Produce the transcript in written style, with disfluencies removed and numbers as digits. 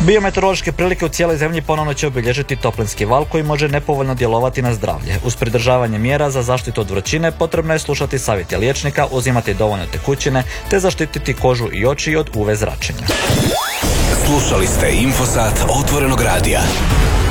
Biometeorološke prilike u cijeloj zemlji ponovno će obilježiti toplinski val koji može nepovoljno djelovati na zdravlje. Uz pridržavanje mjera za zaštitu od vrućine potrebno je slušati savjete liječnika, uzimati dovoljno tekućine te zaštititi kožu i oči od UV zračenja. Slušali ste Infosat Otvorenog radija.